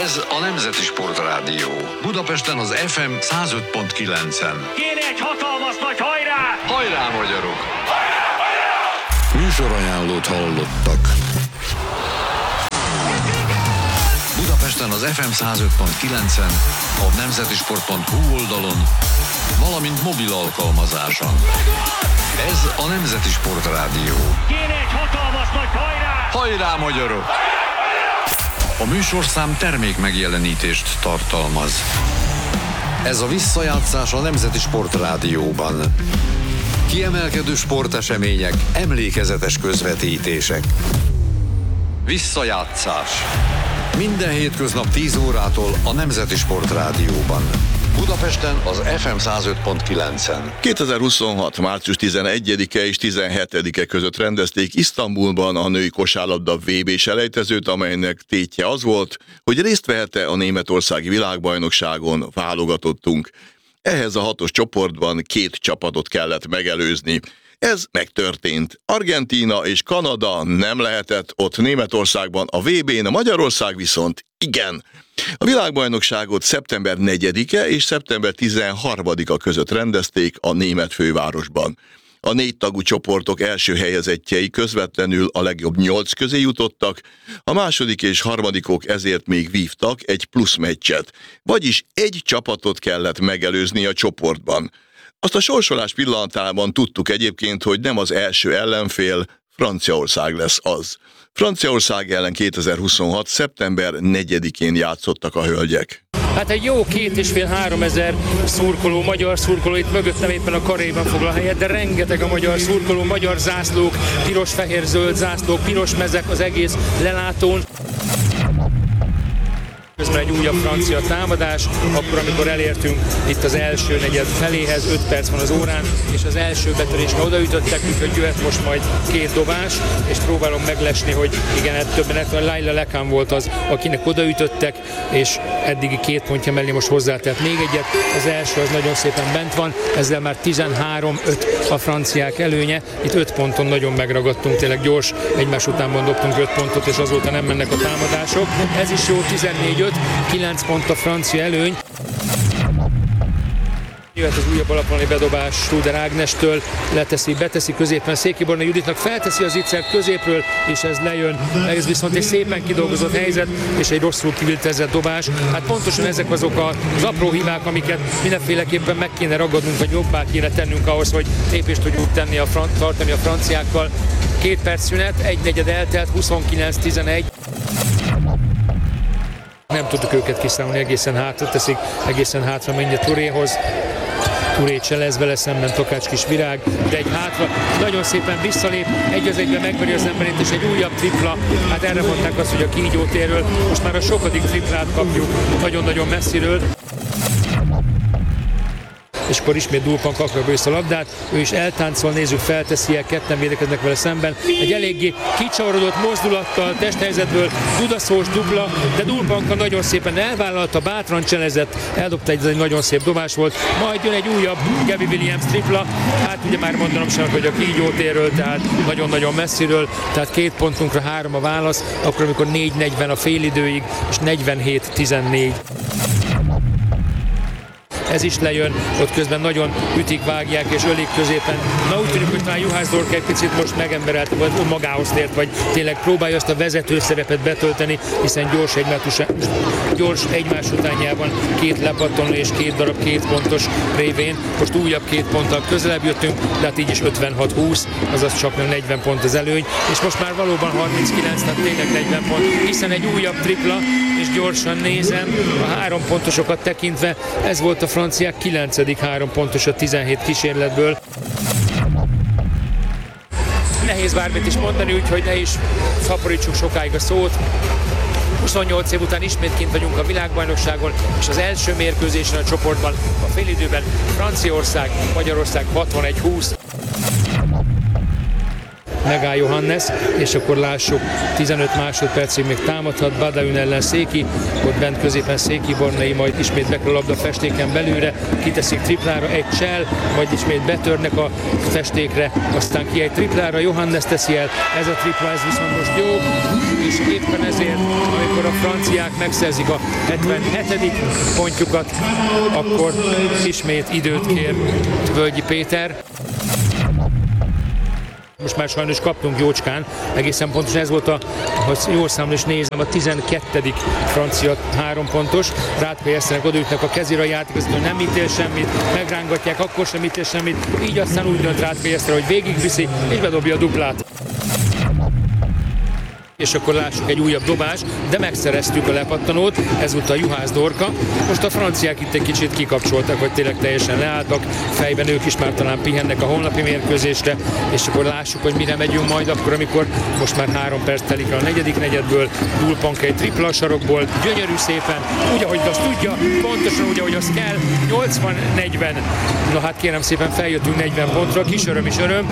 Ez a Nemzeti Sportrádió. Budapesten az FM 105.9-en. Kéne egy hatalmas nagy hajrá! Hajrá, magyarok! Műsorajánlót hallottak. Budapesten az FM 105.9-en, a nemzetisport.hu oldalon, valamint mobil alkalmazáson. Ez a Nemzeti Sportrádió. Kéne egy hatalmas nagy hajrá! Hajrá, magyarok! A műsorszám termék megjelenítést tartalmaz. Ez a visszajátszás a Nemzeti Sportrádióban. Kiemelkedő sportesemények, emlékezetes közvetítések. Visszajátszás. Minden hétköznap 10 órától a Nemzeti Sportrádióban. Budapesten az FM 105.9-en. 2026. március 11-e és 17-e között rendezték Isztambulban a női kosárlabda VB-selejtezőt, amelynek tétje az volt, hogy részt vehet-e a németországi világbajnokságon válogatottunk. Ehhez a 6-os csoportban 2 csapatot kellett megelőzni. Ez megtörtént. Argentína és Kanada nem lehetett ott Németországban a VB-n, Magyarország viszont igen. A világbajnokságot szeptember 4-e és szeptember 13-a között rendezték a német fővárosban. A 4 tagú csoportok első helyezettjei közvetlenül a legjobb 8 közé jutottak, a második és harmadikok ezért még vívtak egy plusz meccset, vagyis egy csapatot kellett megelőzni a csoportban. Azt a sorsolás pillanatában tudtuk egyébként, hogy nem az első ellenfél, Franciaország lesz az. Franciaország ellen 2026. szeptember 4-én játszottak a hölgyek. Hát egy jó 2,5-3 ezer szurkoló, magyar szurkoló, itt mögöttem éppen a karéban foglal helyet, de rengeteg a magyar szurkoló, magyar zászlók, piros-fehér-zöld zászlók, piros mezek az egész lelátón. Közben egy újabb francia támadás, akkor amikor elértünk itt az első negyed feléhez, 5 perc van az órán, és az első betörésre odaütöttek, úgyhogy jöhet most majd 2 dobás, és próbálom meglesni, hogy igen, többen, Laila Lekán volt az, akinek odaütöttek, és eddigi 2 pontja mellé most hozzátett még egyet, az első az nagyon szépen bent van, ezzel már 13-5 a franciák előnye, itt 5 ponton nagyon megragadtunk, tényleg gyors, egymás után dobtunk 5 pontot, és azóta nem mennek a támadások, ez is jó, 14-5, 9 pont a francia előny. Jöhet az újabb alapvonali bedobás Studer Ágnestől, beteszi középen Széki Borna Juditnak, felteszi az ittszert középről, és ez lejön. Ez viszont egy szépen kidolgozott helyzet, és egy rosszul kivitelezett dobás. Hát pontosan ezek azok az apró hibák, amiket mindenféleképpen meg kéne ragadnunk, vagy jobbá kéne tennünk ahhoz, hogy lépést tudjuk tartani a franciákkal. 2 perc szünet, 1 negyed eltelt, 29-11. Nem tudtuk őket kiszámolni, egészen hátra teszik, egészen hátra menj a Touréhoz. Touré cselez vele szemben, Tokács kis virág, de egy hátra, nagyon szépen visszalép, 1-1-ben megveri az emberét, és egy újabb tripla. Hát erre mondták azt, hogy a kígyótérről, most már a sokadik triplát kapjuk, nagyon-nagyon messziről. És akkor ismét Dulpan kakra vissza a labdát, ő is eltáncol, nézzük, felteszi el, ketten védekeznek vele szemben. Egy eléggé kicsavarodott mozdulattal, testhelyzetből dudaszós dupla, de Dulpanka nagyon szépen elvállalta, bátran cselezett, eldobta egy nagyon szép dobás volt, majd jön egy újabb Gabby Williams tripla, hát ugye már mondanom sem, hogy a kígyótérről, tehát nagyon-nagyon messziről, tehát 2 pontunkra 3 a válasz, akkor amikor 4:40 a félidőig, és 47-14. Ez is lejön, ott közben nagyon ütik, vágják és ölik középen. Na úgy tűnik, hogy talán Juhász Dorka egy picit most megemberelte, vagy magához tért, vagy tényleg próbálja azt a vezető szerepet betölteni, hiszen gyors egymás utánjában 2 lepattanó és 2 darab 2 pontos révén. Most újabb 2 ponttal közelebb jöttünk, de hát így is 56-20, azaz csak nem 40 pont az előny, és most már valóban 39, tehát tényleg 40 pont, hiszen egy újabb tripla, és gyorsan nézem, a 3 pontosokat tekintve, ez volt a franciák 9. 3 pontos a 17 kísérletből. Nehéz bármit is mondani, úgyhogy ne is szaporítsuk sokáig a szót. 28 év után ismét kint vagyunk a világbajnokságon, és az első mérkőzésen a csoportban a félidőben Franciaország, Magyarország 61-20. megáll Johannes, és akkor lássuk, 15 másodpercig még támadhat Badaün ellen Széki, ott bent középen Széki Bornai, majd ismét be a labda festéken belőle, kiteszik triplára egy csel, majd ismét betörnek a festékre, aztán ki egy triplára, Johannes teszi el, ez a tripla, ez viszont most jó, és éppen ezért, amikor a franciák megszerzik a 77. pontjukat, akkor ismét időt kér Völgyi Péter. Most már sajnos kaptunk jócskán, egészen pontosan ez volt ha jól számolom és nézem, a 12. francia 3 pontos. Rátkay Eszternek odaütnek a kezére a játékosok, nem ítél semmit, megrángatják, akkor sem ítél semmit, így aztán úgy dönt Rátkay Eszter, hogy végigviszi és bedobja a duplát. És akkor lássuk egy újabb dobás, de megszereztük a lepattanót, ezúttal Juhász Dorka. Most a franciák itt egy kicsit kikapcsoltak, hogy tényleg teljesen leálltak, fejben ők is már talán pihennek a holnapi mérkőzésre, és akkor lássuk, hogy mire megyünk majd akkor, amikor most már 3 perc telik el a negyedik negyedből, Dulpank egy tripla sarokból, gyönyörű szépen, úgy, ahogy azt tudja, pontosan úgy, ahogy azt kell, 80-40. Na hát kérem szépen, feljöttünk 40 pontra, kis öröm is öröm.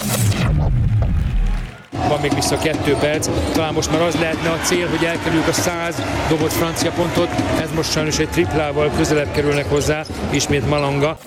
Van még vissza 2 perc, talán most már az lehetne a cél, hogy elkerüljük a 100 dobott francia pontot, ez most sajnos egy triplával közelebb kerülnek hozzá, ismét Malanga.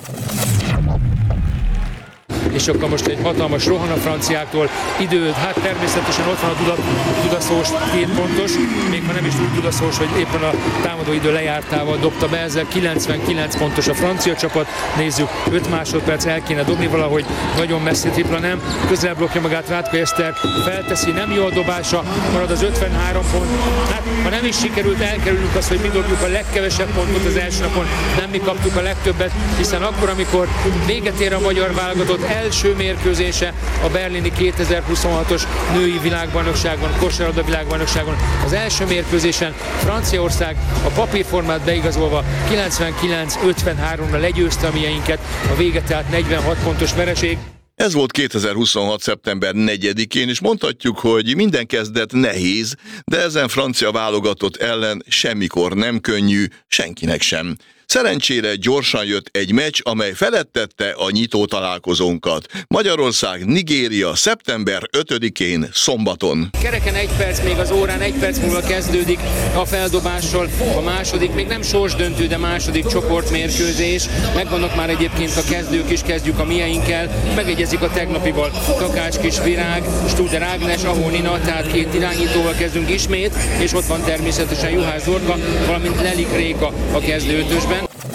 És akkor most egy hatalmas rohan a franciáktól, idő, hát természetesen ott van a Dudaszós 2 pontos, még ha nem is úgy Dudaszós, hogy éppen a támadó idő lejártával dobta be, ezzel 99 pontos a francia csapat, nézzük, 5 másodperc el kéne dobni valahogy, nagyon messzi tripla nem, közel blokja magát Rátkay Eszter, felteszi, nem jó a dobása, marad az 53 pont, hát ha nem is sikerült, elkerülünk azt, hogy mi dobjuk a legkevesebb pontot az első napon, nem mi kaptuk a legtöbbet, hiszen akkor, amikor véget ér a magyar válogatott első mérkőzése a berlini 2026-os női világbajnokságon, kosárlabda világbajnokságon. Az első mérkőzésen Franciaország a papírformát beigazolva 99-53-ra legyőzte a mieinket, a vége tehát 46 pontos vereség. Ez volt 2026. szeptember 4-én, és mondhatjuk, hogy minden kezdet nehéz, de ezen francia válogatott ellen semmikor nem könnyű, senkinek sem. Szerencsére gyorsan jött egy meccs, amely felettette a nyitó találkozónkat. Magyarország-Nigéria szeptember 5-én szombaton. Kereken 1 perc, még az órán 1 perc múlva kezdődik a feldobással. A második, még nem sorsdöntő, de második csoportmérkőzés. Megvannak már egyébként a kezdők is, kezdjük a mieinkkel. Megegyezik a tegnapival. Takács Kis Virág, Studer Ágnes, Ahó Nina, tehát 2 irányítóval kezdünk ismét, és ott van természetesen Juhász Dorka, valamint Lelik Réka a kezdőötösben.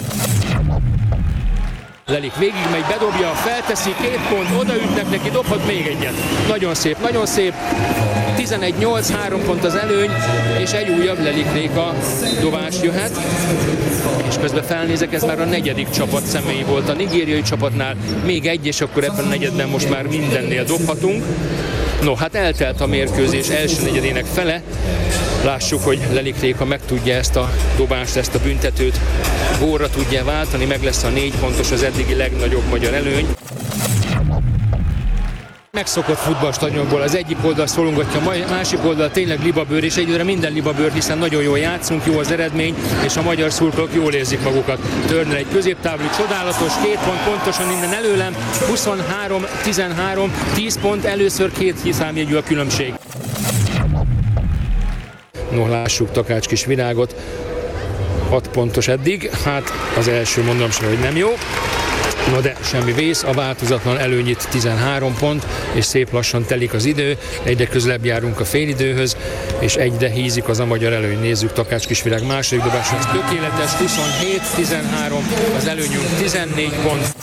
Lelik végigmegy, bedobja, felteszi, 2 pont, odaütnek neki, dobhat még egyet. Nagyon szép, nagyon szép. 11-8, 3 pont az előny, és egy újabb Lelik Réka dobás jöhet. És közben felnézek, ez már a 4. csapat személyi volt a nigériai csapatnál. Még egy, és akkor ebben a negyedben most már mindennél dobhatunk. No, hát eltelt a mérkőzés első negyedének fele. Lássuk, hogy Lelik Réka meg tudja ezt a dobást, ezt a büntetőt gólra tudja váltani, meg lesz a 4 pontos, az eddigi legnagyobb magyar előny. Megszokott futballstadionból az egyik oldal szólongatja, a másik oldal tényleg libabőr, és egyre minden libabőr, hiszen nagyon jól játszunk, jó az eredmény, és a magyar szurkolók jól érzik magukat. Turner egy középtávoli, csodálatos, 2 pont pontosan innen előlem, 23-13, 10 pont, először 2 számjegyű a különbség. No, lássuk Takács Kis Virágot, 6 pontos eddig, hát az első mondom sem, hogy nem jó. No de semmi vész, a változatlan előnyit 13 pont, és szép lassan telik az idő, egyre közelebb járunk a félidőhöz, és egyre hízik az a magyar előny. Nézzük, Takács Kis Virág második dobás, ez tökéletes, 27-13, az előnyünk 14 pont.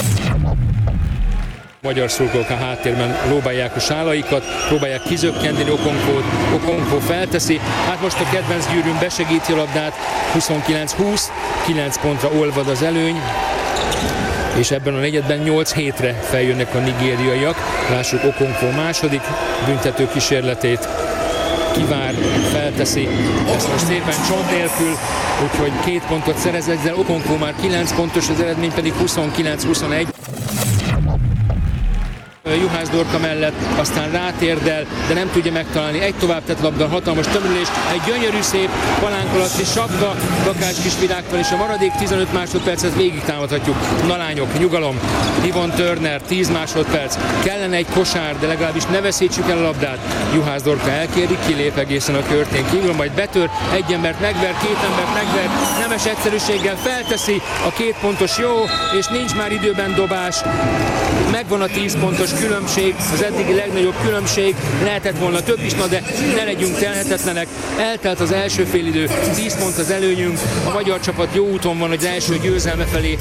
Magyar szurkolók a háttérben lóbálják a sálaikat, próbálják kizökkenteni Okonkót, Okonkó felteszi, hát most a kedvenc gyűrűn besegíti a labdát, 29-20, 9 pontra olvad az előny, és ebben a negyedben 8-7-re feljönnek a nigériaiak. Lássuk Okonkó második büntető kísérletét, kivár, felteszi, ezt most szépen csont nélkül, úgyhogy 2 pontot szerez, ezzel Okonkó már 9 pontos, az eredmény pedig 29-21. Juhász Dorka mellett, aztán rátérdel, de nem tudja megtalálni. Egy tovább tett labda, hatalmas tömörülés, egy gyönyörű szép palánk alatti sapka Takács Kisvirágtól, és a maradék 15 másodpercet végig támadhatjuk. Na lányok, nyugalom, Yvonne Turner, 10 másodperc, kellene egy kosár, de legalábbis ne veszítsük el a labdát. Juhász Dorka elkéri, kilép egészen a körtén kívül, majd betör, egy embert megver, két embert megver, nemes egyszerűséggel felteszi a 2 pontos jó, és nincs már időben dobás. Megvan a 10 pontos különbség, az eddigi legnagyobb különbség, lehetett volna több is, de ne legyünk telhetetlenek. Eltelt az első félidő, 10 pont az előnyünk, a magyar csapat jó úton van az első győzelme felé.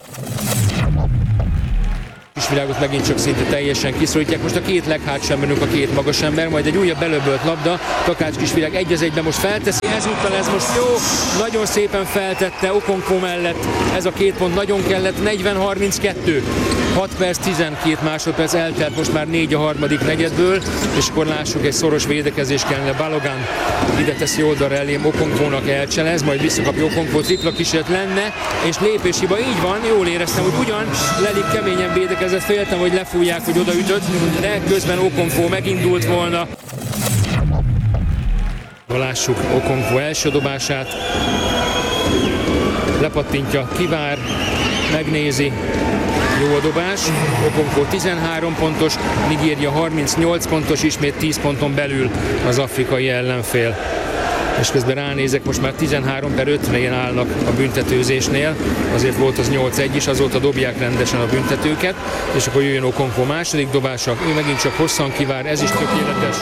Kisvirágot megint csak szinte teljesen kiszorítják. Most a 2 leghátsább emberünk a 2 magas ember, majd egy újabb belöbölt labda. Takács Kisvirág 1-1-ben most felteszi. Ezúttal ez most jó, nagyon szépen feltette Okonkwo mellett. Ez a 2 pont nagyon kellett, 40-32. 6 perc, 12 másodperc eltelt most már 4 a harmadik negyedből, és akkor lássuk, egy szoros védekezés kellene. Balogun ide teszi oldalra elém, Okonkwo-nak elcselez, majd visszakapja Okonkwo, tripla kísérlet lenne, és lépéshiba, így van, jól éreztem, hogy ugyan Lelik keményen védekezett, féltem, hogy lefújják, hogy odaütött, de közben Okonkwo megindult volna. Lássuk Okonkwo első dobását, lepattintja, kivár, megnézi, jó a dobás, Okonkwo 13 pontos, Nigéria 38 pontos, ismét 10 ponton belül az afrikai ellenfél. És közben ránézek, most már 13/50-en állnak a büntetőzésnél, azért volt az 8-1 is, azóta dobják rendesen a büntetőket, és akkor jöjjön Okonkwo második dobása, ő megint csak hosszan kivár, ez is tökéletes.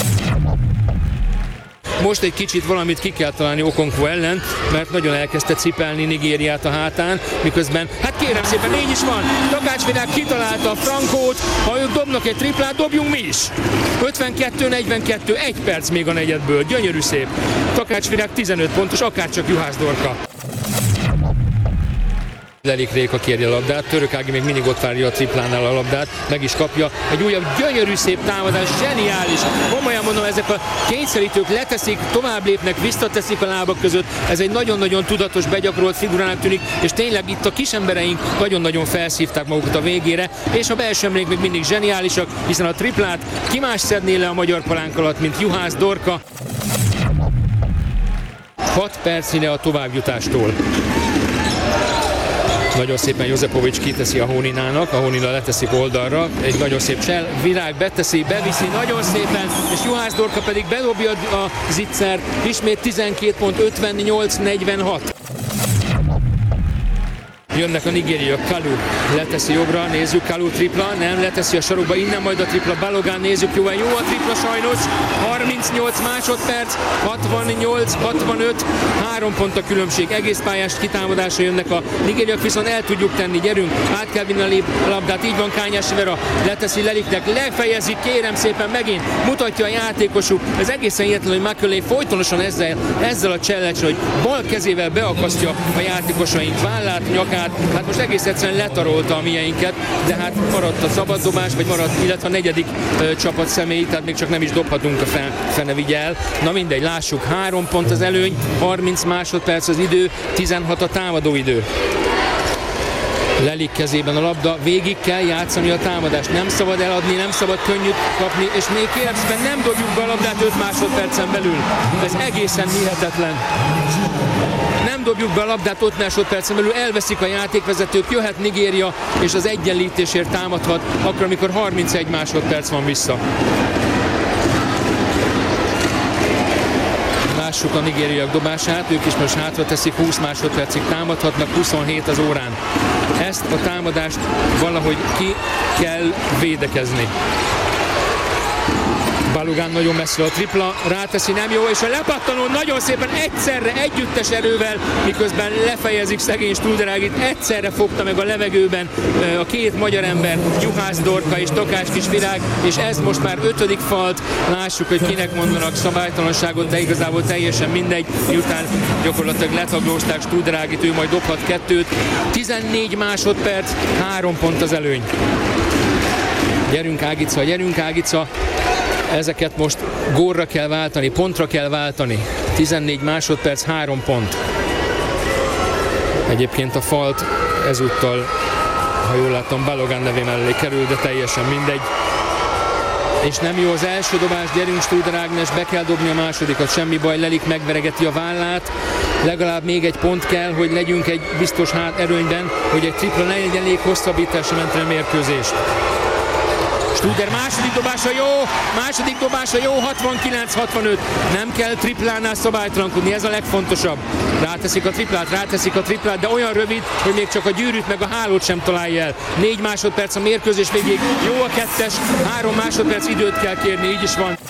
Most egy kicsit valamit ki kell találni Okonkwo ellen, mert nagyon elkezdte cipelni Nigériát a hátán, miközben, hát kérem szépen, 4 is van, Takács Virág kitalálta a frankót, ha ők dobnak egy triplát, dobjunk mi is. 52-42, 1 perc még a negyedből, gyönyörű szép. Takács Virág 15 pontos, akárcsak Juhász Dorka. Lelik Réka kéri a labdát, Török Ági még mindig ott várja a triplánál a labdát, meg is kapja. Egy újabb gyönyörű szép támadás, zseniális. Komolyan mondom, ezek a kényszerítők leteszik, tovább lépnek, visszateszik a lábak között. Ez egy nagyon-nagyon tudatos, begyakorolt figurának tűnik, és tényleg itt a kis embereink nagyon-nagyon felszívták magukat a végére, és a belső emlék még mindig zseniálisak, hiszen a triplát ki más szedné le a magyar palánk alatt, mint Juhász Dorka. 6 percnyire a továbbjutástól. Nagyon szépen Jozepovics kiteszi a Hóninának, a Hónina leteszik oldalra, egy nagyon szép csel, Virág beteszi, beviszi nagyon szépen, és Juhász Dorka pedig bedobja a zicsert, ismét 12 pont, 58-46. Jönnek a nigériaiak, Kalu leteszi jobbra, nézzük, Kalu tripla, nem, leteszi a sarokba, innen majd a tripla, Balogun, nézzük, jó a tripla sajnos, 38 másodperc, 68-65, 3 pont a különbség, egész pályás kitámadásra jönnek a nigériaiak, viszont el tudjuk tenni, gyerünk, át kell vinni a labdát, így van, Kányás Vera, leteszi Leliknek, lefejezik, kérem szépen megint, mutatja a játékosuk, ez egészen hihetetlen, hogy McCulley folytonosan ezzel a challenge, hogy bal kezével beakasztja a játékosaink vállát, nyakát. Hát most egész egyszerűen letarolta a mieinket, de hát maradt a szabaddobás, vagy maradt, illetve a negyedik csapat személy, tehát még csak nem is dobhatunk, a fene vigye el. Na mindegy, lássuk, 3 pont az előny, 30 másodperc az idő, 16 a támadóidő. Lelik kezében a labda, végig kell játszani a támadást, nem szabad eladni, nem szabad könnyűt kapni, és még kérem szépen nem dobjuk be a labdát 5 másodpercen belül. Ez egészen hihetetlen. Nem dobjuk be a labdát 5 másodpercen belül, elveszik a játékvezetők, jöhet Nigéria, és az egyenlítésért támadhat, akkor, amikor 31 másodperc van vissza. Lássuk a nigériaiak dobását, ők is most hátra teszik, 20 másodpercig támadhatnak, 27 az órán. Ezt a támadást valahogy ki kell védekezni. Balogun nagyon messze a tripla, ráteszi, nem jó, és a lepattanó nagyon szépen egyszerre, együttes erővel, miközben lefejezik szegény Studerágit, egyszerre fogta meg a levegőben a 2 magyar ember, Juhász Dorka és Takács Kisvirág, és ez most már 5. falt, lássuk, hogy kinek mondanak szabálytalanságot, de igazából teljesen mindegy, miután gyakorlatilag letaglózták Studerágit, ő majd dobhat 2-t, 14 másodperc, 3 pont az előny. Gyerünk Ágica, ezeket most gólra kell váltani, pontra kell váltani. 14 másodperc, 3 pont. Egyébként a falt ezúttal, ha jól látom, Balogun nevé mellé kerül, de teljesen mindegy. És nem jó az első dobás, gyerünk Studer Ágnes, be kell dobni a másodikat, semmi baj, Lelik megveregeti a vállát, legalább még egy pont kell, hogy legyünk egy biztos erőnyben, hogy egy tripla ne legyen elég hosszabbításra menteni a mérkőzést. Studer második dobása jó, 69-65, nem kell triplánál szabálytalankodni, ez a legfontosabb. Ráteszik a triplát, de olyan rövid, hogy még csak a gyűrűt meg a hálót sem találja el. 4 másodperc a mérkőzés végéig, jó a kettes, 3 másodperc időt kell kérni, így is van.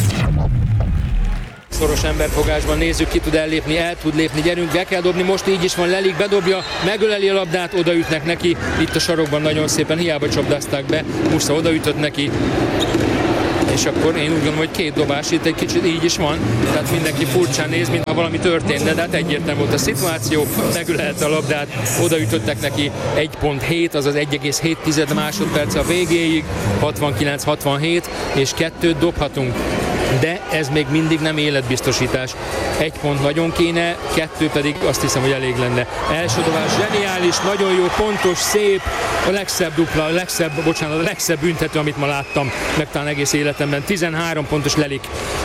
Szoros emberfogásban nézzük, ki tud ellépni, el tud lépni, gyerünk, be kell dobni, most így is van, Lelik bedobja, megöleli a labdát, odaütnek neki, itt a sarokban nagyon szépen, hiába csapdázták be, Musza odaütött neki, és akkor én úgy gondolom, hogy 2 dobás, itt egy kicsit így is van, tehát mindenki furcsán néz, mintha valami történne, de hát egyértelmű volt a szituáció, megölelte a labdát, odaütöttek neki 1.7, azaz 1,7 másodperc a végéig, 69-67, és 2 dobhatunk. De ez még mindig nem életbiztosítás. 1 pont nagyon kéne, 2 pedig azt hiszem, hogy elég lenne. Első dobás zseniális, nagyon jó, pontos, szép, a legszebb dupla, a legszebb büntető, amit ma láttam, meg talán egész életemben. 13 pontos Lelik.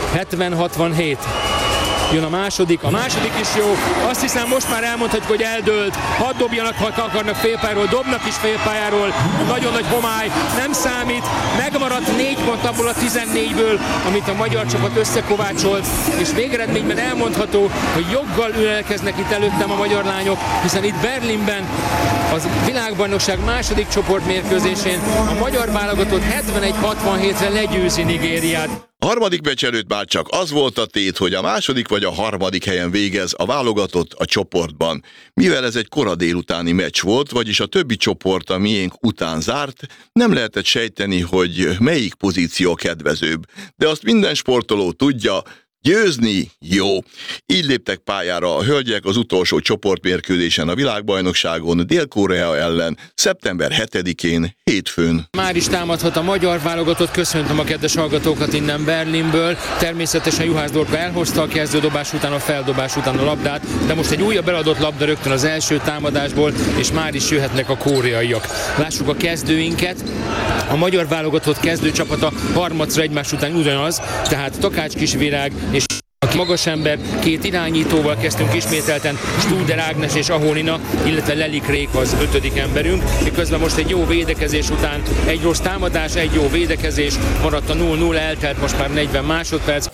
70-67. Jön a második is jó, azt hiszem most már elmondhatjuk, hogy eldőlt, hadd dobjanak, ha akarnak félpályáról, dobnak is félpályáról, nagyon nagy homály, nem számít, megmaradt 4 pont abból a 14-ből, amit a magyar csapat összekovácsolt, és végeredményben elmondható, hogy joggal ülelkeznek itt előttem a magyar lányok, hiszen itt Berlinben az világbajnokság második csoportmérkőzésén a magyar válogatott 71-67-re legyőzi Nigériát. A harmadik meccs előtt már csak az volt a tét, hogy a második vagy a harmadik helyen végez a válogatott a csoportban. Mivel ez egy kora délutáni meccs volt, vagyis a többi csoport a miénk után zárt, nem lehetett sejteni, hogy melyik pozíció kedvezőbb. De azt minden sportoló tudja, győzni jó. Így léptek pályára a hölgyek az utolsó csoportmérkőzésen a világbajnokságon Dél-Korea ellen szeptember 7-én, hétfőn. Már is támadhat a magyar válogatott, köszöntöm a kedves hallgatókat innen Berlinből. Természetesen Juhász Dorka elhozta a kezdődobás után, a feldobás után a labdát, de most egy újabb eladott labda rögtön az első támadásból, és már is jöhetnek a koreaiak. Lássuk a kezdőinket. A magyar válogatott kezdőcsapata harmadszor egymás után ugyanaz, tehát Takács Kisvirág és magas ember, 2 irányítóval kezdtünk ismételten, Studer Ágnes és Ahonina, illetve Lelik Rék az 5. emberünk, miközben most egy jó védekezés után egy rossz támadás, egy jó védekezés, maradt a 0-0, eltelt most már 40 másodperc.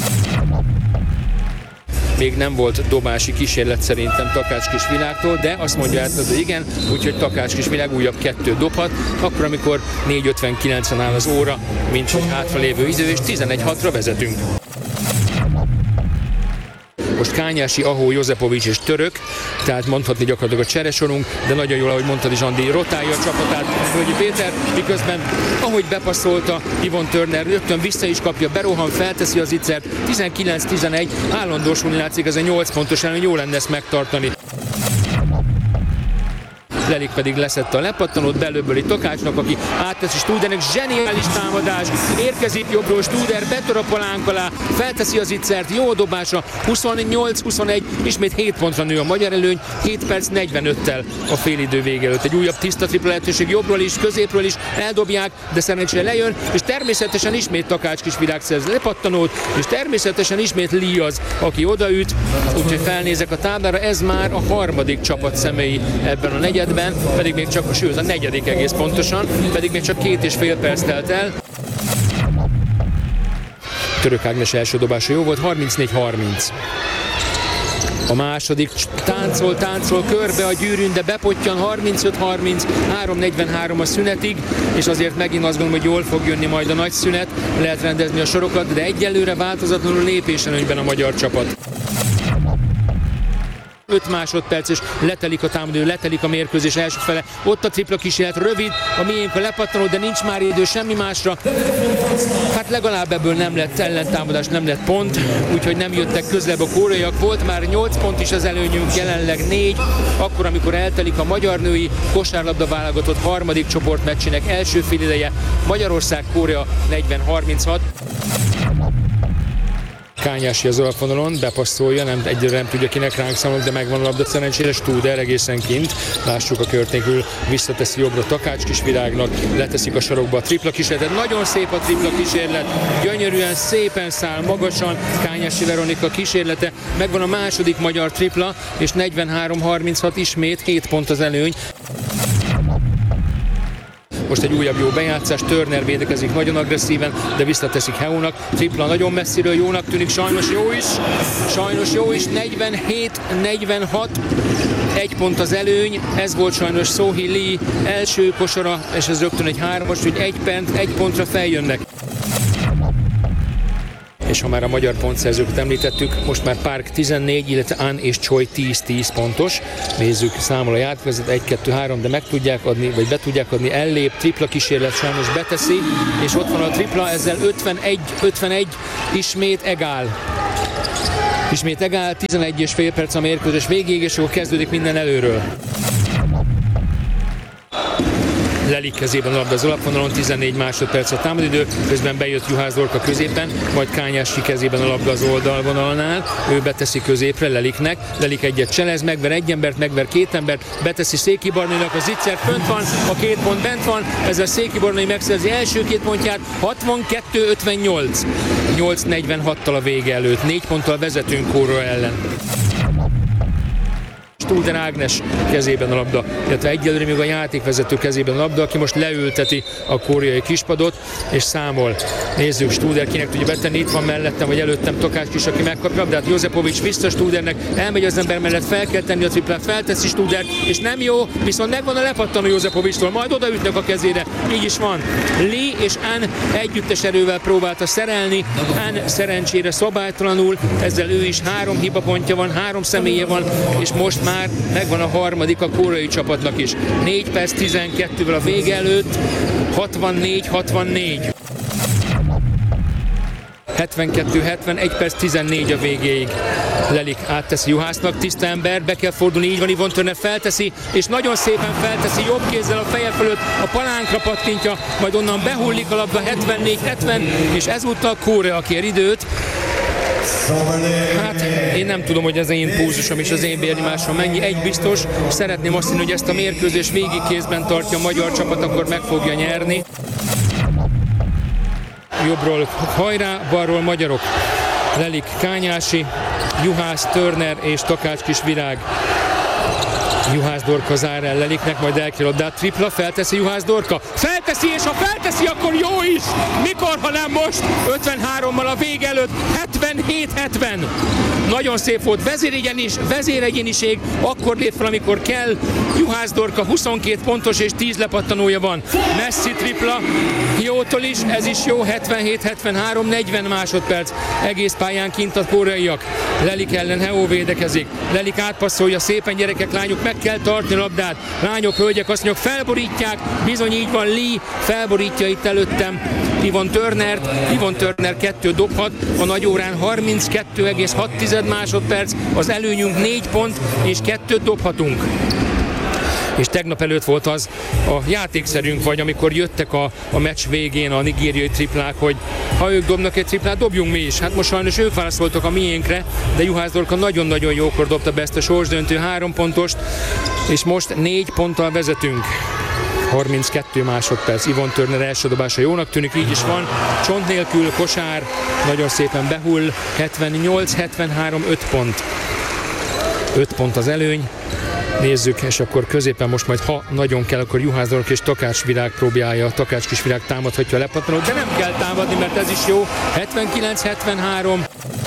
Még nem volt dobási kísérlet szerintem Takács Kisvirágtól, de azt mondja át, hogy igen, úgyhogy Takács Kisvirág újabb 2 dobhat, akkor amikor 4:59-en áll az óra, mint hogy hátralévő idő, és 11-6-ra vezetünk. Most Kányási, Ahó, Jozepovics és török, tehát mondhatni gyakorlatilag a cseresorunk, de nagyon jól, ahogy mondtad is, Andi, rotálja a csapatát Völgyi Péter, miközben ahogy bepasszolta Yvonne Turner, rögtön vissza is kapja, berohan, felteszi az iccert, 19-11, állandósulni látszik, ez a 8 pontos előny, jó lenne ezt megtartani. Lelik pedig leszette a lepattanót, belőböli Takácsnak, aki átteszi Studernek, zseniális támadás, érkezik jobbról Studer, betör a palánk alá, felteszi az iccert, jó dobása, 28-21, ismét 7 pontra nő a magyar előny, 7 perc 45-tel a félidő vége előtt. Egy újabb tiszta tripla lehetőség jobbról is, középről is, eldobják, de szerencsére lejön, és természetesen ismét Takács Kisvirág szerz lepattanót, és természetesen ismét Lee az, aki odaüt, úgyhogy felnézek a táblára, ez már a harmadik csapat személyi ebben a negyedben, pedig még csak, sőt a negyedik egész pontosan, pedig még csak 2,5 perc telt el. Török Ágnes első dobása jó volt, 34-30. A második táncol körbe a gyűrűn, de bepottyan 35-30, 3:43 a szünetig, és azért megint azt gondolom, hogy jól fog jönni majd a nagy szünet, lehet rendezni a sorokat, de egyelőre változatlanul lépéselőnyben a magyar csapat. 5 másodperc, és letelik a támadó, letelik a mérkőzés első fele. Ott a tripla kísérlet, rövid, a miénk a lepattanó, de nincs már idő semmi másra. Hát legalább ebből nem lett ellentámadás, nem lett pont, úgyhogy nem jöttek közelebb a koreaiak. Volt már 8 pont is az előnyünk, jelenleg 4, akkor, amikor eltelik a magyar női kosárlabda válogatott harmadik csoportmeccsének első félideje. Magyarország-Korea 40-36. Kányási az alapvonalon, bepasszolja, egyre nem tudja kinek ránk számolni, de megvan a labda szerencsére, Studer egészen kint. Lássuk a körtékül, visszateszi jobbra Takács Kisvirágnak, leteszik a sarokba a tripla kísérletet. Nagyon szép a tripla kísérlet, gyönyörűen, szépen száll, magasan Kányási Veronika kísérlete. Megvan a második magyar tripla, és 43-36 ismét, 7 pont az előny. Most egy újabb jó bejátszás, Turner védekezik nagyon agresszíven, de visszateszik Heónak. Tripla nagyon messziről, jónak tűnik, sajnos jó is, 47-46, 1 pont az előny, ez volt sajnos Sohi Lee első kosara, és ez rögtön egy 3-as, hogy 1 pontra feljönnek. És ha már a magyar pontszerzőket említettük, most már Park 14, illetve An és Choi 10-10 pontos. Nézzük, számol a játékvezető, 1-2-3, de meg tudják adni, vagy be tudják adni, ellép, tripla kísérlet sajnos beteszi, és ott van a tripla, ezzel 51-51, ismét egál. 11,5 perc a mérkőzés végéig, és akkor kezdődik minden előről. Lelik kezében a labda az alapvonalon, 14 másodperc a támadidő, közben bejött Juhász Dorka középen, majd Kányási kezében a labda az oldalvonalnál, ő beteszi középre Leliknek, Lelik egyet cselez, megver egy embert, megver két embert, beteszi Széki Barnainak, a Zicser fönt van, a 2 pont bent van, ezzel Széki Barnai megszerzi első 2 pontját, 62-58, 8-46-tal a vége előtt, 4 ponttal vezetünk Kóra ellen. Studer Ágnes kezében a labda, illetve egyelőre még a játékvezető kezében a labda, aki most leülteti a koreai kispadot, és számol. Nézzük, Studer kinek tudja betenni, itt van mellettem, vagy előttem Takács is, aki megkapja, de hát Jozepovics vissza Studernek, elmegy az ember mellett, fel kell tenni a triplát, felteszi Studer, és nem jó, viszont megvan a lepattanó Jozepovichtól, majd odaütnek a kezére, így is van. Lee és An együttes erővel próbálta szerelni, An szerencsére szabálytalanul, ezzel ő is 3 hibapontja van, 3 személye van, és most már megvan a harmadik a koreai csapatnak is. 4 perc 12-vel a vége előtt, 64-64. 72-70, 1 perc 14 a végéig. Lelik átteszi Juhásznak, tiszta ember, be kell fordulni, így van, Yvonne Turner felteszi, és nagyon szépen felteszi, jobb kézzel a feje fölött, a palánkra pattintja, majd onnan behullik a labda 74-70, és ezúttal Korea kér időt. Hát én nem tudom, hogy az én pulzusom és az én vérnyomásom mennyi, egy biztos, szeretném azt hinni, hogy ezt a mérkőzést végig kézben tartja a magyar csapat, akkor meg fogja nyerni. Jobbról hajrá, balról magyarok. Lelik, Kányási, Juhász, Turner és Takács Kisvirág. Juhász Dorka zár el Leliknek, majd elkér labdát, tripla, felteszi Juhász Dorka, felteszi, és ha felteszi, akkor jó is! Mikor, ha nem most? 53-mal a vége előtt, 77-70. Nagyon szép volt, vezéregyéniség, akkor lép fel, amikor kell. Juhász Dorka 22 pontos és 10 lepattanója van. Messzi tripla, jótól is, ez is jó, 77-73, 40 másodperc. Egész pályán kint a koreaiak. Lelik ellen Heó védekezik. Lelik átpasszolja, szépen gyerekek, lányok, meg kell tartani a labdát. Lányok, hölgyek, azt mondjuk, felborítják, bizony így van, Lee felborítja itt előttem Yvonne Turner 2 dobhat, a nagy órán 32,6 másodperc, az előnyünk 4 pont, és 2 dobhatunk. És tegnap előtt volt az a játékszerünk, vagy amikor jöttek a meccs végén a nigériai triplák, hogy ha ők dobnak egy triplát, dobjunk mi is. Hát most sajnos ők válaszoltak a miénkre, de Juhász Dorka nagyon-nagyon jókor dobta be ezt a sorsdöntő 3 pontost, és most 4 ponttal vezetünk. 32 másodperc, Yvonne Turner első dobása jónak tűnik, így is van. Csont nélkül kosár, nagyon szépen behull, 78-73, 5 pont. 5 pont az előny. Nézzük, és akkor középen most majd, ha nagyon kell, akkor Juhász Dorka és Takács Virág próbálja, Takács Kisvirág támadhatja a lepattanót, de nem kell támadni, mert ez is jó. 79-73.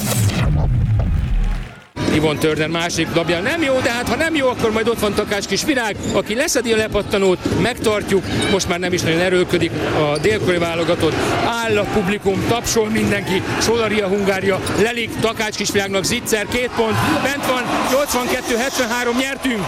Yvonne Turner második labja nem jó, de hát ha nem jó, akkor majd ott van Takács Kisvirág, aki leszedi a lepattanót, megtartjuk, most már nem is nagyon erőlködik a dél-koreai válogatott, áll a publikum, tapsol mindenki, Solaria, Hungária, Lelik, Takács Kisvirágnak Zicser, 2 pont, bent van, 82-73, nyertünk!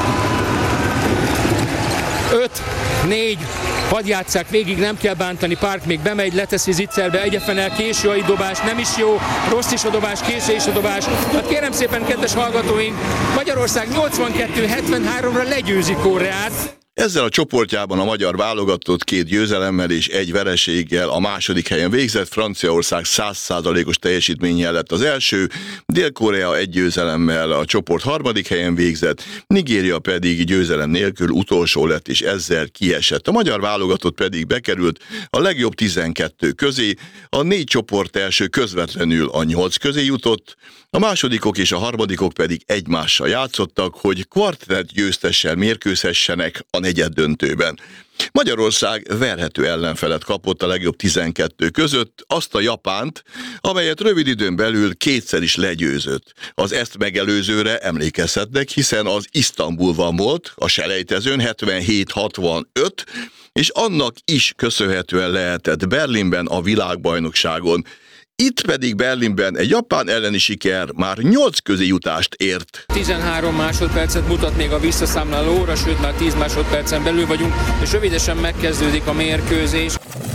5-4, hadd játsszák végig, nem kell bántani, Park még bemegy, leteszi Zicserbe, egyefenel, késő a dobás, nem is jó, rossz is a dobás, késő is a dobás. Hát kérem szépen, kedves hallgatóink, Magyarország 82-73-ra legyőzi Koreát. Ezzel a csoportjában a magyar válogatott 2 győzelemmel és 1 vereséggel a második helyen végzett, Franciaország 100%-os teljesítménnyel lett az első, Dél-Korea 1 győzelemmel a csoport harmadik helyen végzett, Nigéria pedig győzelem nélkül utolsó lett és ezzel kiesett. A magyar válogatott pedig bekerült a legjobb 12 közé, a 4 csoport első közvetlenül a 8 közé jutott, a másodikok és a harmadikok pedig egymással játszottak, hogy kvartett győztessel mérkőzhessenek a negyeddöntőben. Magyarország verhető ellenfelet kapott a legjobb 12 között, azt a Japánt, amelyet rövid időn belül 2-szer is legyőzött. Az ezt megelőzőre emlékezhetnek, hiszen az Isztambulban volt, a selejtezőn 77-65, és annak is köszönhetően lehetett Berlinben a világbajnokságon. Itt pedig Berlinben egy japán elleni siker már 8 közé jutást ért. 13 másodpercet mutat még a visszaszámláló óra, sőt már 10 másodpercen belül vagyunk, és rövidesen megkezdődik a mérkőzés.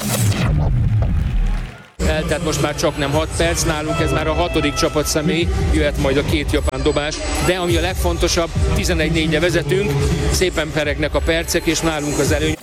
Eltelt most már csak nem 6 perc, nálunk ez már a 6. csapatszemély, jöhet majd a 2 japán dobás, de ami a legfontosabb, 11-4-re vezetünk, szépen peregnek a percek, és nálunk az előny.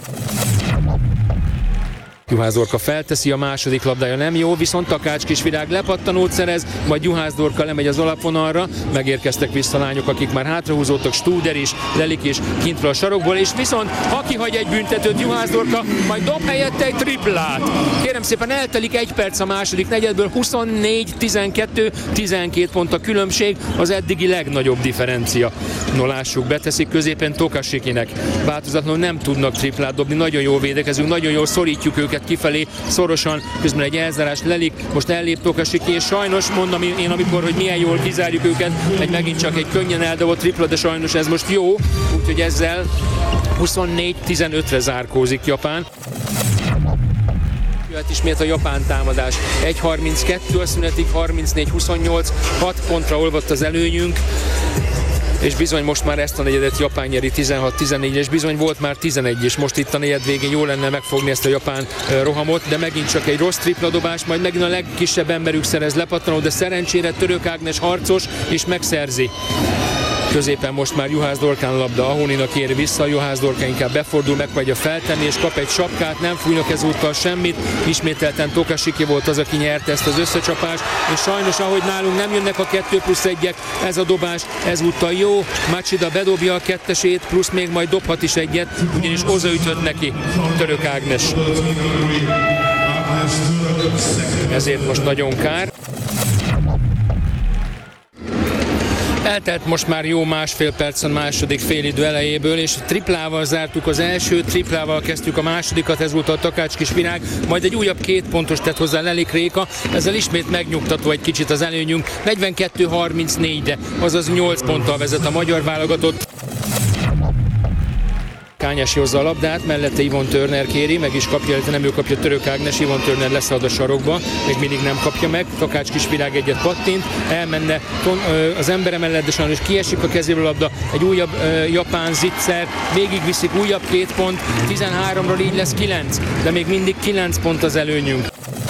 Juhász Dorka felteszi, a második labdája nem jó, viszont Takács Kisvirág lepattanót szerez, majd Juhász Dorka lemegy az alapvonalra, megérkeztek vissza lányok, akik már hátrahúzódtak, Studer is, Lelik is kintről a sarokból, és viszont ha kihagy egy büntetőt Juhász Dorka, majd dob helyette egy triplát. Kérem szépen, eltelik 1 perc a második negyedből, 24-12, 12 pont a különbség, az eddigi legnagyobb differencia. No, lássuk, beteszik középen Tokasikinek. Változatlanul nem tudnak triplát dobni, nagyon jól védekezünk, nagyon jól szorítjuk őket kifelé, szorosan, közben egy elzárás, Lelik, most ellép Tokasiki, és sajnos mondom én amikor, hogy milyen jól kizárjuk őket, megint csak egy könnyen eldobott tripla, de sajnos ez most jó, úgyhogy ezzel 24-15-re zárkózik Japán. Jöhet ismét a japán támadás. 1.32 a szünetig, 34-28, 6 pontra olvadt az előnyünk, és bizony most már ezt a negyedet Japán nyeri 16-14, és bizony volt már 11, és most itt a negyed végén jó lenne megfogni ezt a japán rohamot, de megint csak egy rossz tripladobás, majd megint a legkisebb emberük szerez lepattanó, de szerencsére Török Ágnes harcos, és megszerzi. Középen most már Juhász Dorkán labda, Ahoninak ér vissza, Juhász Dorka inkább befordul, megpróbálja feltenni, és kap egy sapkát, nem fújnak ezúttal semmit, ismételten Tokasiki volt az, aki nyerte ezt az összecsapást, és sajnos, ahogy nálunk nem jönnek a 2+1-ek, ez a dobás ezúttal jó, Machida bedobja a 2-esét, plusz még majd dobhat is egyet, ugyanis odaütött neki Török Ágnes. Ezért most nagyon kár. Eltelt most már jó másfél perc a második félidő elejéből, és triplával zártuk az első, triplával kezdtük a másodikat, ez volt a Takács Kisvirág, majd egy újabb 2 pontos tett hozzá Lelik Réka, ezzel ismét megnyugtató egy kicsit az előnyünk, 42-34-re, azaz 8 ponttal vezet a magyar válogatott. Kányási hozza a labdát, mellette Yvonne Turner kéri, meg is kapja, illetve nem ő kapja, Török Ágnes, Yvonne Turner leszalad a sarokba, még mindig nem kapja meg, Takács Kisvirág egyet pattint, elmenne az embere mellett, de sajnos kiesik a kezéből a labda, egy újabb japán zicser, végigviszik, újabb 2 pont, 13-ról így lesz 9, de még mindig 9 pont az előnyünk.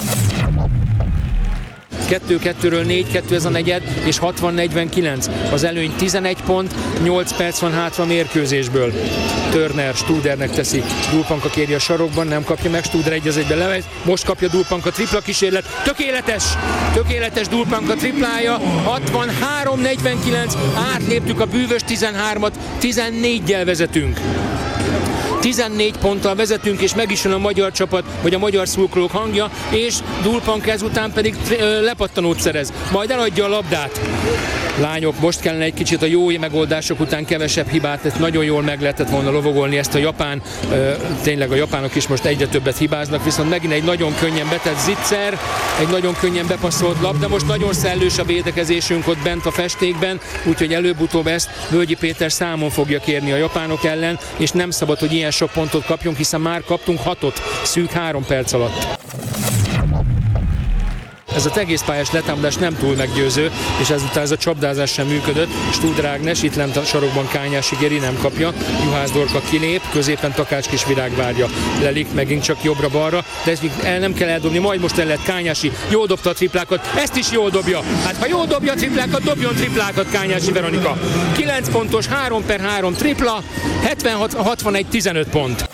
2-2-ről 4-2 ez a negyed, és 60-49. Az előny 11 pont, 8 perc van hátra a mérkőzésből. Turner Studernek teszi, Dulpanka kéri a sarokban, nem kapja meg, Studer 1-1-ben lemegy, most kapja Dulpanka tripla kísérlet, tökéletes Dulpanka triplája, 63-49, átléptük a bűvös 13-at, 14-jel vezetünk. 14 ponttal vezetünk, és meg is jön a magyar csapat, vagy a magyar szurkolók hangja, és Dulpanka ezután pedig lepattanót szerez. Majd eladja a labdát. Lányok, most kellene egy kicsit a jó megoldások után kevesebb hibát, nagyon jól meg lehetett volna lovagolni ezt a japán, tényleg a japánok is most egyre többet hibáznak, viszont megint egy nagyon könnyen betett zicser, egy nagyon könnyen bepasszolt labda, most nagyon szellős a védekezésünk ott bent a festékben, úgyhogy előbb-utóbb ezt Völgyi Péter számon fogja kérni a japánok ellen, és nem szabad, hogy ilyen sok pontot kapjunk, hiszen már kaptunk 6-ot szűk 3 perc alatt. ez az egész pályás letámadás nem túl meggyőző, és ezután ez a csapdázás sem működött. Studer Ágnes itt lent a sarokban Kányási Géri nem kapja, Juhász Dorka kilép, középen Takács Kisvirág várja. Lelik megint csak jobbra-balra, de ezt nem kell eldobni, majd most el lehet Kányási, jól dobta a triplákat, ezt is jól dobja. Hát ha jól dobja a triplákat, dobjon triplákat Kányási Veronika. 9 pontos, 3/3 tripla, 76-61-15 pont.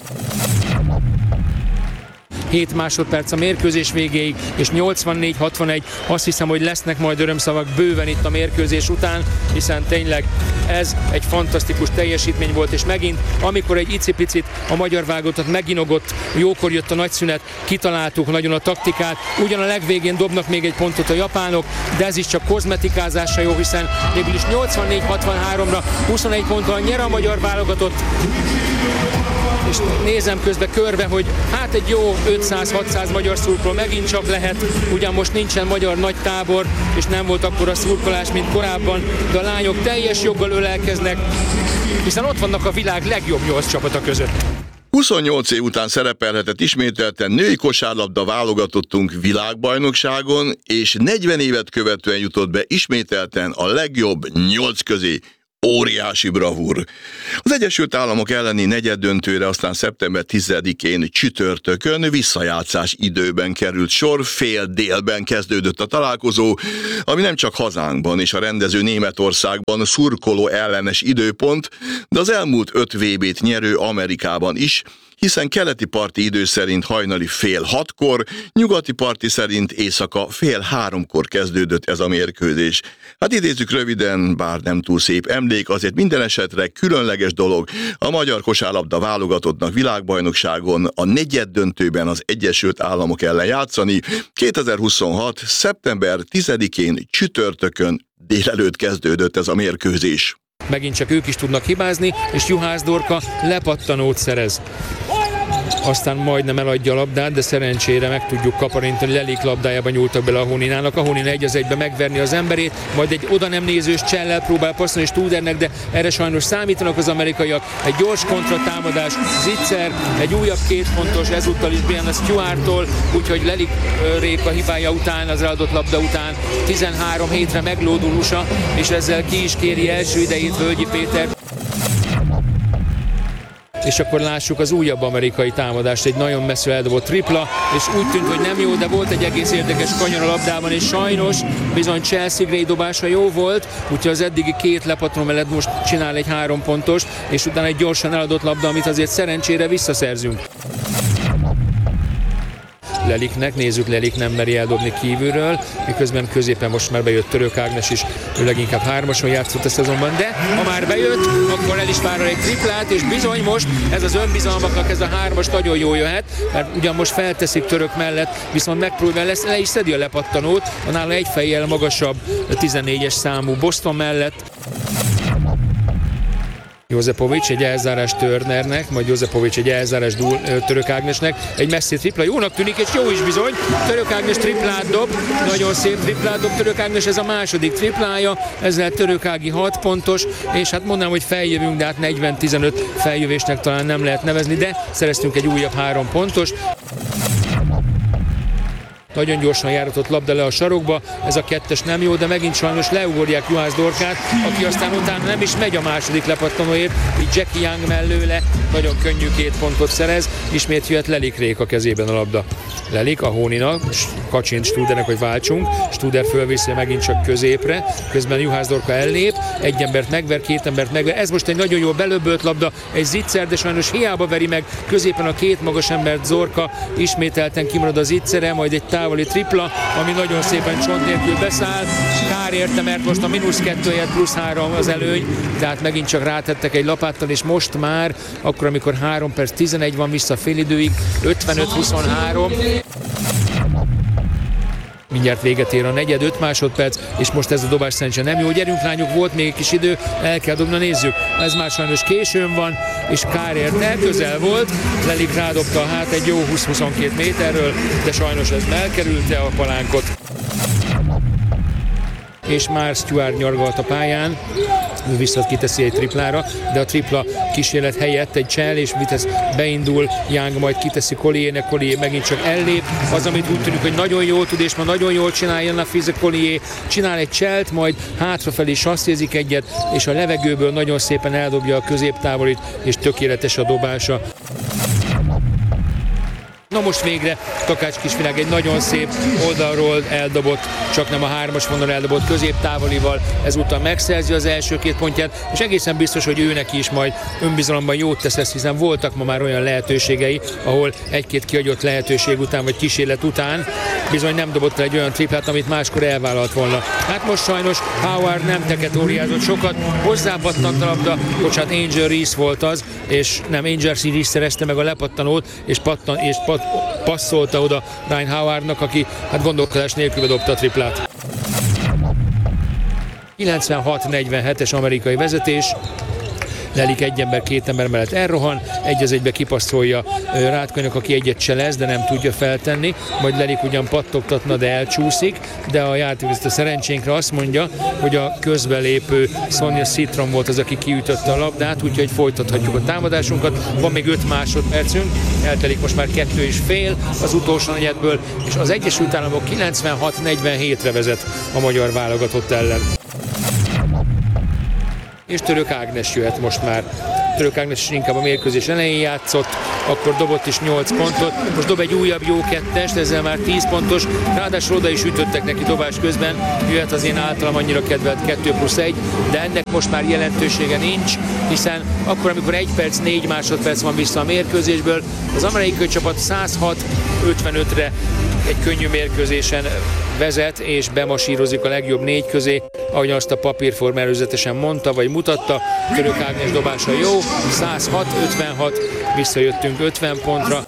7 másodperc a mérkőzés végéig, és 84-61. Azt hiszem, hogy lesznek majd örömszavak bőven itt a mérkőzés után, hiszen tényleg ez egy fantasztikus teljesítmény volt, és megint, amikor egy icipicit a magyar válogatott meginogott, jókor jött a nagyszünet, kitaláltuk nagyon a taktikát, ugyan a legvégén dobnak még egy pontot a japánok, de ez is csak kozmetikázásra jó, hiszen végül is 84-63-ra 21 ponttal nyer a magyar válogatott. És nézem közben körbe, hogy hát egy jó 500-600 magyar szurkoló megint csak lehet, ugyan most nincsen magyar nagy tábor, és nem volt akkora szurkolás, mint korábban, de a lányok teljes joggal ölelkeznek, hiszen ott vannak a világ legjobb 8 csapata között. 28 év után szerepelhetett ismételten női kosárlabda válogatottunk világbajnokságon, és 40 évet követően jutott be ismételten a legjobb 8 közé. Óriási bravúr. Az Egyesült Államok elleni negyeddöntőre aztán szeptember 10-én csütörtökön visszajátszás időben került sor, fél délben kezdődött a találkozó, ami nem csak hazánkban és a rendező Németországban szurkoló ellenes időpont, de az elmúlt 5 VB-t nyerő Amerikában is, hiszen keleti parti idő szerint hajnali 5:30-kor, nyugati parti szerint éjszaka 2:30-kor kezdődött ez a mérkőzés. Hát idézzük röviden, bár nem túl szép emlék, azért minden esetre különleges dolog a magyar kosárlabda válogatottnak világbajnokságon a negyeddöntőben az Egyesült Államok ellen játszani. 2026. szeptember 10-én csütörtökön délelőtt kezdődött ez a mérkőzés. Megint csak ők is tudnak hibázni, és Juhász Dorka lepattanót szerez. Aztán majdnem eladja a labdát, de szerencsére meg tudjuk kaparintani, Lelik labdájában nyúltak bele a Honinának. A Honina 1-1-be megverni az emberét, majd egy oda nem nézős csellel próbál passzolni Studernek, de erre sajnos számítanak az amerikaiak. Egy gyors kontratámadás, Zitzer, egy újabb 2 pontos, ezúttal is Brianna Stewart-tól, úgyhogy Lelik Réka hibája után, az eladott labda után 13-7-re meglódul USA, és ezzel ki is kéri első idejét Völgyi Péter. És akkor lássuk az újabb amerikai támadást, egy nagyon messzire eldobott tripla, és úgy tűnt, hogy nem jó, de volt egy egész érdekes kanyar a labdában, és sajnos bizony Chelsea Gray dobása jó volt, úgyhogy az eddigi 2 lepattanó mellett most csinál egy 3 pontos, és utána egy gyorsan eladott labda, amit azért szerencsére visszaszerzünk. Leliknek, nézzük, Lelik nem meri eldobni kívülről, miközben középen most már bejött Török Ágnes is, ő leginkább 3-ason játszott a szezonban, de ha már bejött, akkor el is vállal egy triplát, és bizony most ez az önbizalmaknak ez a 3-as nagyon jól jöhet, mert ugyan most felteszik Török mellett, viszont megpróbál le is szedi a lepattanót, a nála egy fejjel magasabb 14-es számú Boston mellett. Jozepovics egy elzárás Turnernek, majd Jozepovics egy elzárás Török Ágnesnek, egy messzi tripla, jónak tűnik, és jó is bizony, Török Ágnes triplát dob, nagyon szép triplát dob Török Ágnes, ez a második triplája, ezzel Török Ági 6 pontos, és hát mondanám, hogy feljövünk, de hát 40-15 feljövésnek talán nem lehet nevezni, de szereztünk egy újabb 3 pontos. Nagyon gyorsan járatott labda le a sarokba, ez a 2-es nem jó, de megint sajnos leugorják Juhász Dorkát, aki aztán utána nem is megy a második lepattanóért, így Jackie Young mellőle nagyon könnyű 2 pontot szerez, ismét jöhet Lelik Réka kezében a labda. Lelik, a Hónina, kacsint Studernek, hogy váltsunk, Studer fölviszi megint csak középre, közben Juhász Dorka ellép, egy embert megver, 2 embert megver, ez most egy nagyon jól belöbölt labda, egy Zitzer, de sajnos hiába veri meg, középen a 2 magas embert Zorka, ismételten kimarad az Zitzere, majd egy távoli tripla, ami nagyon szépen csont nélkül beszáll, kár érte, mert most a -2-ért +3 az előny, tehát megint csak rátettek egy lapáttal, és most már, akkor amikor 3 perc 11 van vissza félidőig, 55-23, mindjárt véget ér a negyed, 5 másodperc, és most ez a dobás szerencsére nem jó. Gyerünk lányok, volt még egy kis idő, el kell dobni, nézzük. Ez már sajnos későn van, és kár érte, közel volt. Lelik rádobta hát egy jó 20-22 méterről, de sajnos ez elkerülte a palánkot. És már Stewart nyargalt a pályán, ő viszont kiteszi egy triplára, de a tripla kísérlet helyett egy csel, és Vitesz beindul, Young majd kiteszi Collier-nek, Collier megint csak ellép, az, amit úgy tűnik, hogy nagyon jól tud, és ma nagyon jól csinálja a Fize Collier, csinál egy cselt, majd hátrafelé sasszézik egyet, és a levegőből nagyon szépen eldobja a középtávolit, és tökéletes a dobása. Na most végre Takács Kisvirág egy nagyon szép oldalról eldobott, csak nem a 3-as vonalon eldobott középtávolival, ezúttal megszerzi az első 2 pontját, és egészen biztos, hogy őnek is majd önbizalomban jót tesz ez, hiszen voltak ma már olyan lehetőségei, ahol 1-2 kihagyott lehetőség után, vagy kísérlet után bizony nem dobott el egy olyan triplát, amit máskor elvállalt volna. Hát most sajnos Howard nem teketóriázott sokat, hozzápattant a labda, bocsánat, Angel Reese volt az, és nem, Angel Reese szerezte meg a lepattanót, és passzolta oda Ryan Howardnak, aki hát gondolkodás nélkül dobta a triplát. 96-47-es amerikai vezetés. Lelik egy ember, 2 ember mellett elrohan, 1-1 kipasszolja Rátkonynak, aki egyet cselez, de nem tudja feltenni, majd Lelik ugyan pattogtatna, de elcsúszik, de a játékvezető szerencsénkre azt mondja, hogy a közbelépő Sonja Citron volt az, aki kiütötte a labdát, úgyhogy folytathatjuk a támadásunkat. Van még 5 másodpercünk, eltelik most már 2,5 az utolsó negyedből, és az Egyesült Államok 96-47-re vezet a magyar válogatott ellen. És Török Ágnes jöhet most már. Török Ágnes is inkább a mérkőzés elején játszott, akkor dobott is 8 pontot, most dob egy újabb jó 2-est, ezzel már 10 pontos, ráadásul oda is ütöttek neki dobás közben, jöhet az én általam annyira kedvelt 2+1, de ennek most már jelentősége nincs, hiszen akkor, amikor 1 perc 4 másodperc van vissza a mérkőzésből, az amerikai csapat 106-55-re egy könnyű mérkőzésen vezet, és bemasírozik a legjobb 4 közé, ahogy azt a papírforma előzetesen mondta, vagy mutatta. Török Ágnes dobása jó, 106-56, visszajöttünk 50 pontra.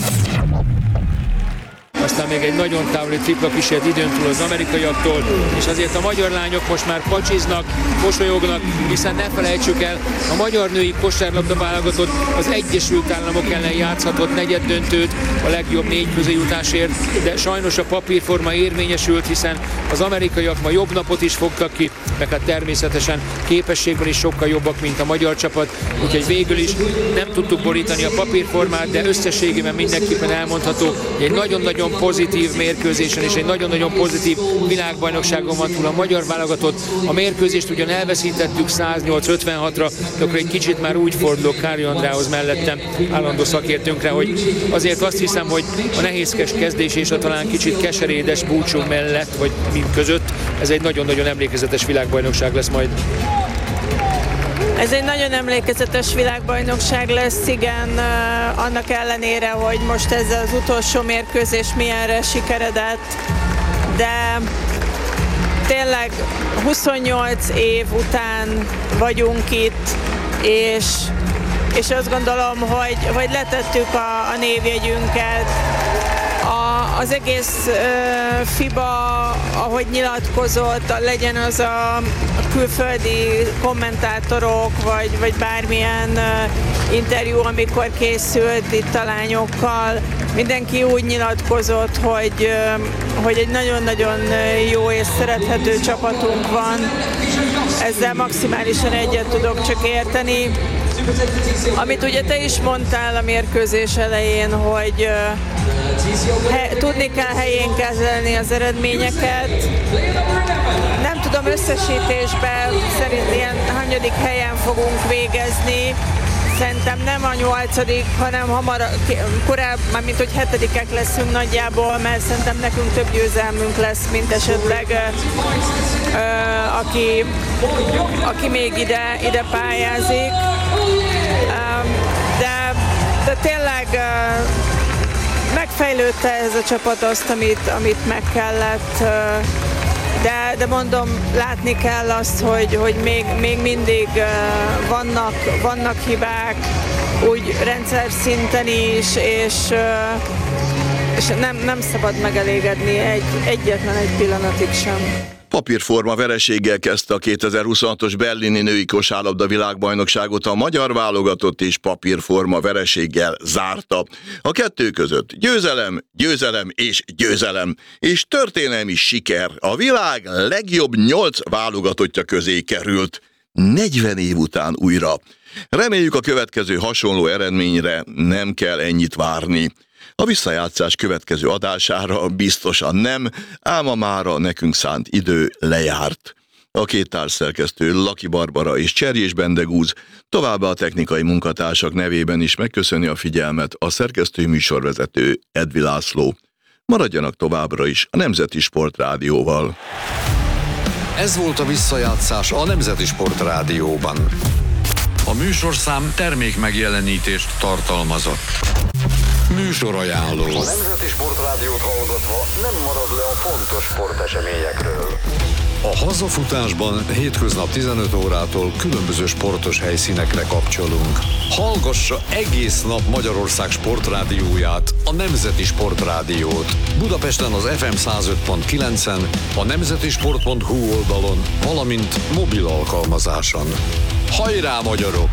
Aztán még egy nagyon távoli tripla kísért időn túl az amerikaiaktól, és azért a magyar lányok most már pacsiznak, mosolyognak, hiszen ne felejtsük el, a magyar női kosárlabda válogatott az Egyesült Államok ellen játszhatott negyeddöntőt a legjobb 4 közé jutásért, de sajnos a papírforma érvényesült, hiszen az amerikaiak ma jobb napot is fogtak ki, meg hát természetesen képességben is sokkal jobbak, mint a magyar csapat, úgyhogy végül is nem tudtuk borítani a papírformát, de összességében mindenképpen elmondható, hogy egy nagyon-nagyon pozitív mérkőzésen és egy nagyon-nagyon pozitív világbajnokságon van túl a magyar válogatott. A mérkőzést ugyan elveszítettük 108-56-ra, de akkor egy kicsit már úgy fordulok Kári Andrához mellettem, állandó szakértőnkre, hogy azért azt hiszem, hogy a nehézkes kezdés és a talán kicsit keserédes búcsú mellett, vagy mind között, ez egy nagyon-nagyon emlékezetes világbajnokság lesz majd. Ez egy nagyon emlékezetes világbajnokság lesz, igen, annak ellenére, hogy most ez az utolsó mérkőzés milyenre sikeredett, de tényleg 28 év után vagyunk itt, és azt gondolom, hogy letettük a névjegyünket. Az egész FIBA, ahogy nyilatkozott, legyen az a külföldi kommentátorok, vagy bármilyen interjú, amikor készült itt a lányokkal, mindenki úgy nyilatkozott, hogy egy nagyon-nagyon jó és szerethető csapatunk van. Ezzel maximálisan egyet tudok csak érteni. Amit ugye te is mondtál a mérkőzés elején, hogy tudni kell helyén kezelni az eredményeket. Nem tudom, összesítésben szerint ilyen hanyadik helyen fogunk végezni. Szerintem nem a 8., hanem korábban, mint hogy 7. leszünk nagyjából, mert szerintem nekünk több győzelmünk lesz, mint esetleg aki még ide pályázik. De tényleg megfejlődte ez a csapat azt, amit meg kellett, de mondom, látni kell azt, hogy még mindig vannak hibák, úgy rendszer szinten is, és nem szabad megelégedni egyetlen egy pillanatig sem. Papírforma vereséggel kezdte a 2026-os berlini női kosárlabda világbajnokságot, a magyar válogatott és papírforma vereséggel zárta. A kettő között győzelem, győzelem és győzelem, és történelmi siker. A világ legjobb 8 válogatottja közé került. 40 év után újra. Reméljük, a következő hasonló eredményre nem kell ennyit várni. A visszajátszás következő adására biztosan nem, ám a mára nekünk szánt idő lejárt. A két társszerkesztő, Laki Barbara és Cserjés Bendegúz, továbbá a technikai munkatársak nevében is megköszöni a figyelmet a szerkesztő műsorvezető Edvi László. Maradjanak továbbra is a Nemzeti Sportrádióval. Ez volt a visszajátszás a Nemzeti Sportrádióban. A műsorszám termék megjelenítést tartalmazott. Műsorajánló. A Nemzeti Sportrádiót hallgatva nem marad le a fontos sporteseményekről. A hazafutásban hétköznap 15 órától különböző sportos helyszínekre kapcsolunk. Hallgassa egész nap Magyarország sportrádióját, a Nemzeti Sportrádiót. Budapesten az FM 105.9-en, a nemzetisport.hu oldalon, valamint mobil alkalmazáson. Hajrá, magyarok!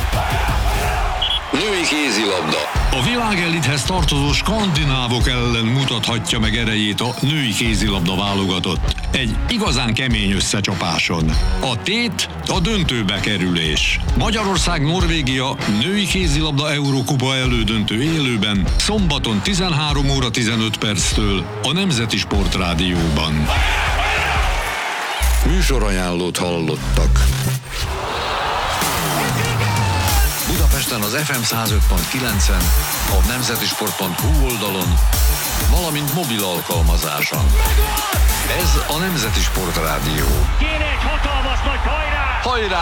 Női kézilabda. A világelithez tartozó skandinávok ellen mutathatja meg erejét a női kézilabda válogatott. Egy igazán kemény összecsapáson. A tét a döntőbe kerülés. Magyarország-Norvégia női kézilabda Eurókupa elődöntő élőben szombaton 13 óra 15 perctől a Nemzeti Sportrádióban. Műsorajánlót hallottak. Budapesten az FM 105.9-en, a nemzetisport.hu oldalon, valamint mobil alkalmazáson. Ez a Nemzeti Sportrádió. Kéne egy hatalmas nagy hajrá! Hajrá!